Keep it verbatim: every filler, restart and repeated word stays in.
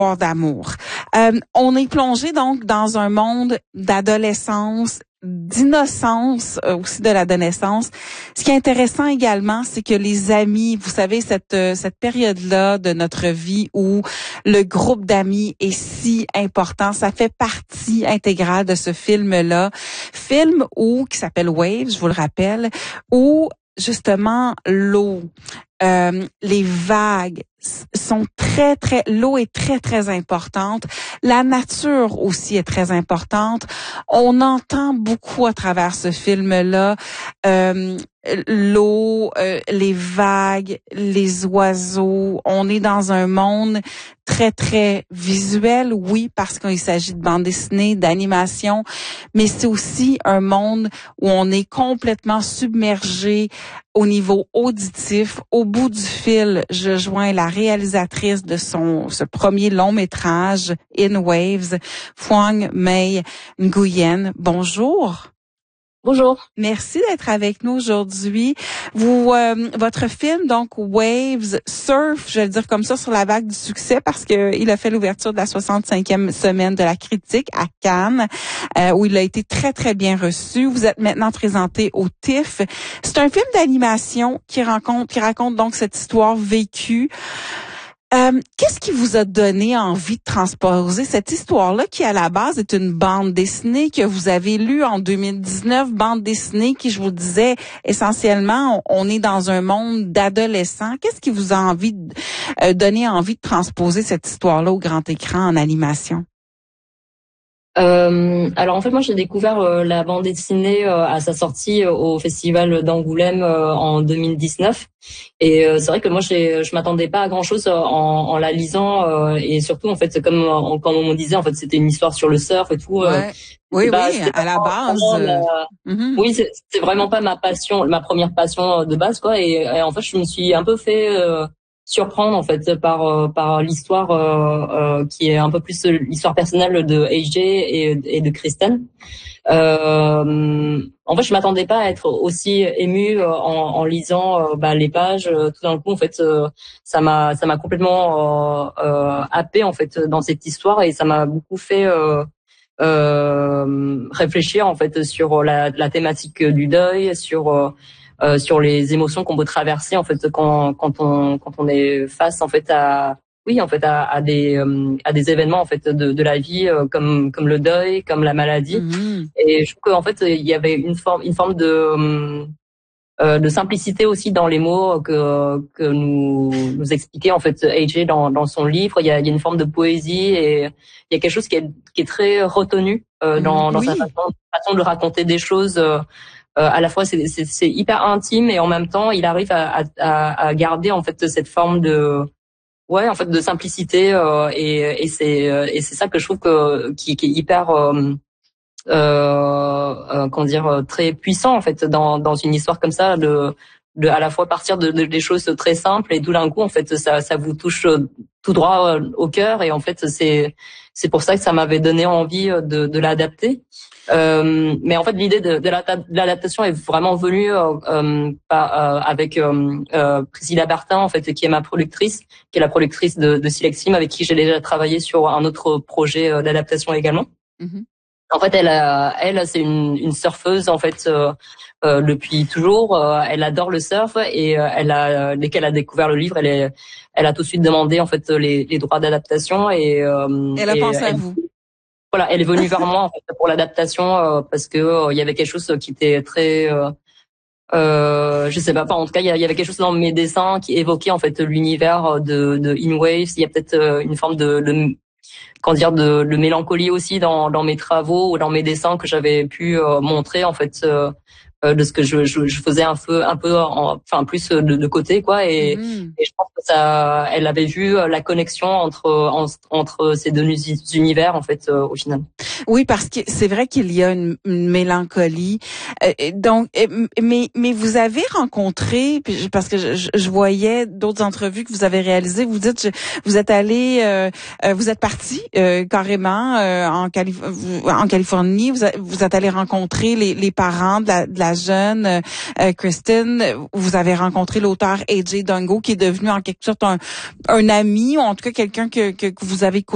d'amour. Euh, on est plongé donc dans un monde d'adolescence, d'innocence euh, aussi de l'adolescence. Ce qui est intéressant également, c'est que les amis, vous savez, cette euh, cette période-là de notre vie où le groupe d'amis est si important, ça fait partie intégrale de ce film-là. Film où, qui s'appelle Waves, je vous le rappelle, où justement l'eau, euh, les vagues sont très, très, l'eau est très, très importante. La nature aussi est très importante. On entend beaucoup à travers ce film-là, euh, l'eau, euh, les vagues, les oiseaux. On est dans un monde très, très visuel, oui, parce qu'il s'agit de bande dessinée, d'animation, mais c'est aussi un monde où on est complètement submergé au niveau auditif. Au bout du fil, je joins la réalisatrice de son ce premier long métrage, In Waves, Phuong Mei Nguyen. Bonjour. Bonjour. Merci d'être avec nous aujourd'hui. Vous, euh, votre film, donc Waves, surfe, je vais le dire comme ça, sur la vague du succès parce que il a fait l'ouverture de la soixante-cinquième semaine de la critique à Cannes, euh, où il a été très, très bien reçu. Vous êtes maintenant présenté au T I F. C'est un film d'animation qui raconte, qui raconte donc cette histoire vécue. Euh, qu'est-ce qui vous a donné envie de transposer cette histoire-là qui, à la base, est une bande dessinée que vous avez lue en deux mille dix-neuf, bande dessinée qui, je vous le disais, essentiellement, on est dans un monde d'adolescents. Qu'est-ce qui vous a envie de, euh, donné envie de transposer cette histoire-là au grand écran en animation? Euh, alors en fait moi j'ai découvert euh, la bande dessinée euh, à sa sortie euh, au festival d'Angoulême euh, en deux mille dix-neuf et euh, c'est vrai que moi j'ai, je m'attendais pas à grand chose en, en la lisant euh, et surtout en fait comme on, comme on disait en fait c'était une histoire sur le surf et tout. Euh, ouais. Oui pas, oui à la base. La... Mm-hmm. Oui c'est, c'est vraiment pas ma passion, ma première passion de base quoi et, et en fait je me suis un peu fait euh, surprendre en fait par euh, par l'histoire euh, euh, qui est un peu plus l'histoire personnelle de A J et, et de Kristen. Euh, en fait, je m'attendais pas à être aussi émue en, en lisant euh, bah, les pages. Tout d'un coup, en fait, euh, ça m'a ça m'a complètement euh, euh, happé en fait dans cette histoire et ça m'a beaucoup fait euh, euh, réfléchir en fait sur la, la thématique du deuil, sur euh, Euh, sur les émotions qu'on peut traverser en fait quand quand on quand on est face en fait à oui en fait à, à des euh, à des événements en fait de de la vie euh, comme comme le deuil, comme la maladie. Mm-hmm. Et je trouve qu'en fait il y avait une forme une forme de euh, de simplicité aussi dans les mots que que nous nous expliquait en fait A J dans dans son livre. Il y a il y a une forme de poésie et il y a quelque chose qui est qui est très retenu euh, dans dans oui. sa façon, façon de raconter des choses. Euh, Euh, à la fois c'est, c'est, c'est hyper intime et en même temps il arrive à, à, à garder en fait cette forme de ouais en fait de simplicité euh, et, et c'est et c'est ça que je trouve que qui, qui est hyper euh, euh, euh, comment dire très puissant en fait dans dans une histoire comme ça de de à la fois partir de, de des choses très simples et tout d'un coup en fait ça ça vous touche tout droit au cœur et en fait c'est c'est pour ça que ça m'avait donné envie de de l'adapter. Euh, mais en fait, l'idée de, de, la, de l'adaptation est vraiment venue euh, euh, par, euh, avec euh, euh, Priscilla Bertin, en fait, qui est ma productrice, qui est la productrice de, de Silexim, avec qui j'ai déjà travaillé sur un autre projet euh, d'adaptation également. Mm-hmm. En fait, elle, a, elle, c'est une, une surfeuse en fait euh, euh, depuis toujours. Euh, elle adore le surf et euh, elle a, dès qu'elle a découvert le livre, elle, est, elle a tout de suite demandé en fait les, les droits d'adaptation et euh, elle a et pensé elle, à vous. Voilà, elle est venue vers moi en fait pour l'adaptation euh, parce que euh, il y avait quelque chose qui était très, euh, euh, je sais pas, pas en tout cas il y, y avait quelque chose dans mes dessins qui évoquait en fait l'univers de, de In Waves. Il y a peut-être euh, une forme de, de comment dire de, de mélancolie aussi dans, dans mes travaux ou dans mes dessins que j'avais pu euh, montrer en fait euh, de ce que je, je, je faisais un peu un peu en, enfin plus de, de côté quoi et, mmh. et je pense que ça elle avait vu la connexion entre en, entre ces deux univers en fait euh, au final. Oui, parce que c'est vrai qu'il y a une, une mélancolie. Euh, donc, mais mais vous avez rencontré, parce que je, je voyais d'autres entrevues que vous avez réalisées. Vous dites, je, vous êtes allé, euh, vous êtes parti euh, carrément euh, en, Calif- en Californie. Vous, a, vous êtes allé rencontrer les, les parents de la, de la jeune euh, Kristen. Vous avez rencontré l'auteur A J Dongo, qui est devenu en quelque sorte un, un ami, ou en tout cas quelqu'un que, que, que vous avez